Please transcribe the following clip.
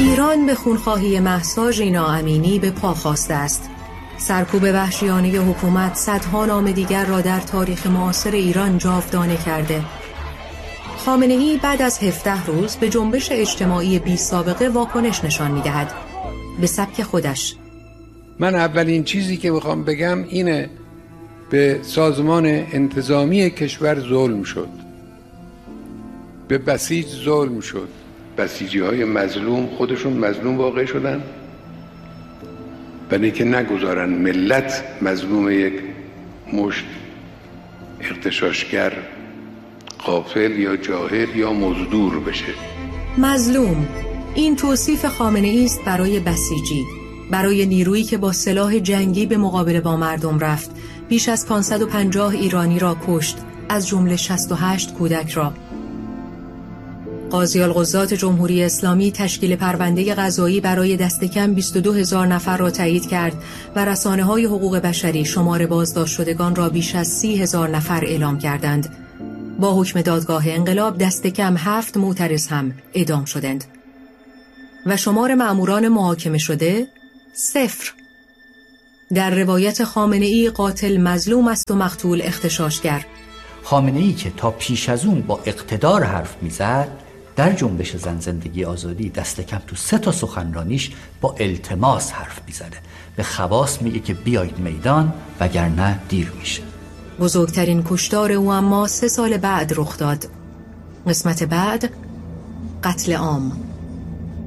ایران به خونخواهی مهسا ژینا امینی به پا خواسته است. سرکوب وحشیانه حکومت صدها نام دیگر را در تاریخ معاصر ایران جاودانه کرده. خامنه‌ای بعد از 17 روز به جنبش اجتماعی بی سابقه واکنش نشان می‌دهد، به سبک خودش. من اولین چیزی که میخوام بگم اینه: به سازمان انتظامی کشور ظلم شد، به بسیج ظلم شد. بسیجی های مظلوم خودشون مظلوم واقع شدن، برای اینکه نگذارن ملت مظلوم یک مشت اغتشاشگر غافل یا جاهل یا مزدور بشه. مظلوم، این توصیف خامنه‌ای است برای بسیجی، برای نیرویی که با سلاح جنگی به مقابله با مردم رفت، بیش از 550 ایرانی را کشت، از جمله 68 کودک را. قاضی القضات جمهوری اسلامی تشکیل پرونده قضایی برای دست کم 22,000 نفر را تایید کرد و رسانه‌های حقوق بشری شمار بازداشت شدگان را بیش از 30,000 نفر اعلام کردند. با حکم دادگاه انقلاب دست کم 7 معترض هم اعدام شدند و شمار مأموران محاکمه شده 0. در روایت خامنه‌ای قاتل مظلوم است و مقتول اغتشاشگر. خامنه‌ای که تا پیش از اون با اقتدار حرف میزد، در جنبش زن زندگی آزادی دست کم تو 3 سخنرانیش با التماس حرف میزنه. به خواص میگه که بیایید میدان وگرنه دیر میشه. بزرگترین کشتار او اما 3 سال بعد رخ داد. قسمت بعد: قتل عام.